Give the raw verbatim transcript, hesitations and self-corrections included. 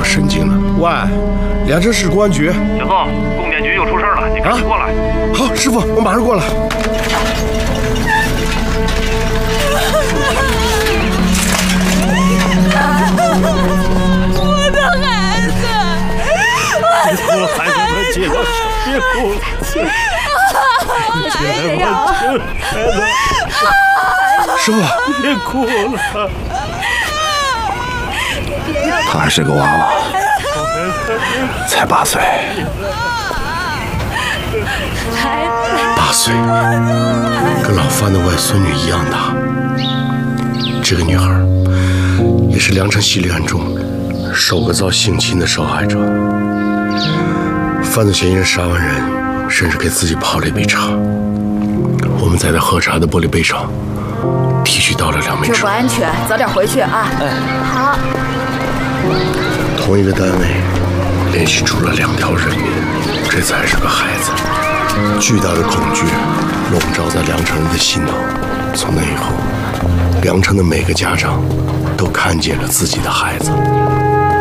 神经了。喂，凉城市公安局。 小宋，供电局又出事了，你赶紧过来。 好，师傅，我马上过来。 我的孩子， 别哭了，孩子们，起来，别哭了，起来，起来吧，孩子。 师傅， 别哭了。 他还是个娃娃，才八岁。八岁，跟老范的外孙女一样大。这个女孩也是凉城系列案中首个遭性侵的受害者。犯罪嫌疑人杀完人，甚至给自己泡了一杯茶。我们在他喝茶的玻璃杯上提取到了两枚这纸。 不安全，早点回去啊！ 哎， 好。 同一个单位联系出了两条人命，这才是个孩子。巨大的恐惧笼罩在凉城人的心头。从那以后，凉城的每个家长都看见了自己的孩子。